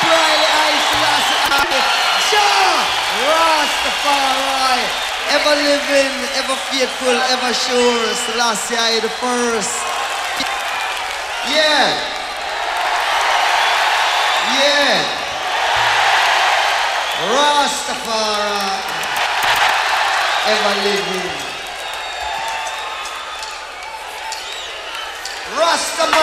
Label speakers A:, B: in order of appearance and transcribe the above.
A: Riley I Selassie Jah Rastafari, ever living, ever faithful, ever sure. Selassie I the first. Yeah. Yeah. Rastafari, ever living. Rastafari.